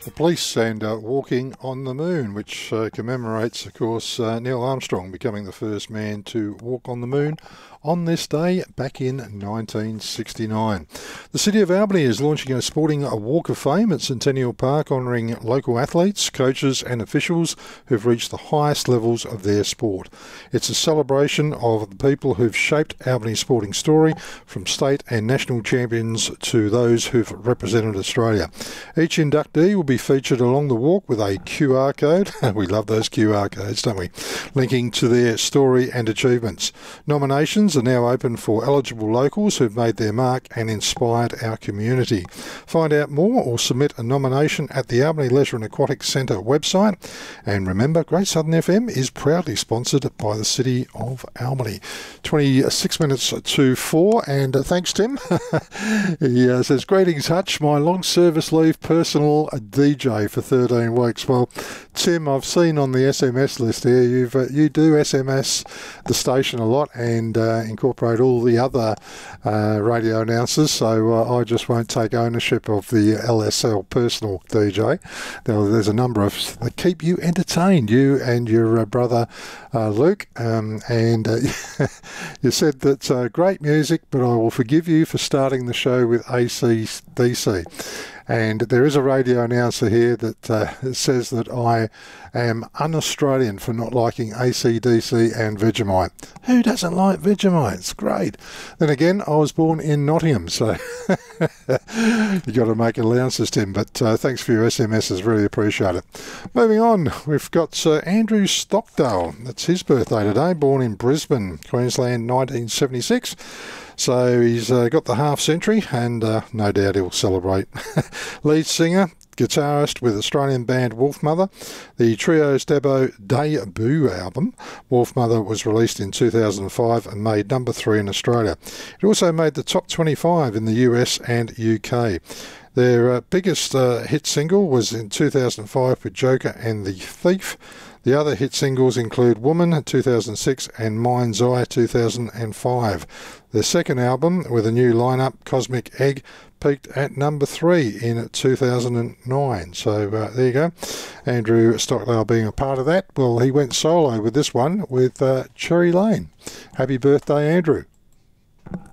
The Police and Walking on the Moon, which commemorates, of course, Neil Armstrong becoming the first man to walk on the moon on this day back in 1969. The City of Albany is launching a sporting walk of fame at Centennial Park, honouring local athletes, coaches and officials who've reached the highest levels of their sport. It's a celebration of the people who've shaped Albany's sporting story, from state and national champions to those who've represented Australia. Each inductee will be featured along the walk with a QR code. We love those QR codes, don't we? Linking to their story and achievements. Nominations are now open for eligible locals who've made their mark and inspired our community. Find out more or submit a nomination at the Albany Leisure and Aquatic Centre website. And remember, Great Southern FM is proudly sponsored by the City of Albany. 26 minutes to 4, and thanks, Tim. He says, greetings, Hutch, my long service leave personal DJ for 13 weeks. Well, Tim, I've seen on the SMS list here, you do SMS the station a lot and incorporate all the other radio announcers, so I just won't take ownership of the LSL personal DJ. There's a number of that keep you entertained, you and your brother Luke, and you said that great music, but I will forgive you for starting the show with AC/DC. And there is a radio announcer here that says that I am un-Australian for not liking AC/DC and Vegemite. Who doesn't like Vegemite? It's great. Then again, I was born in Nottingham, so you got to make allowances, Tim. But thanks for your SMSs, really appreciate it. Moving on, we've got Andrew Stockdale. It's his birthday today, born in Brisbane, Queensland, 1976. So he's got the half century, and no doubt he'll celebrate. Lead singer, guitarist with Australian band Wolfmother. The trio's debut album, Wolfmother, was released in 2005 and made number 3 in Australia. It also made the top 25 in the US and UK. Their biggest hit single was in 2005 with Joker and the Thief. The other hit singles include Woman 2006 and Mind's Eye 2005. Their second album, with a new lineup, Cosmic Egg, peaked at number 3 in 2009. So there you go. Andrew Stockdale being a part of that. Well, he went solo with this one with Cherry Lane. Happy birthday, Andrew.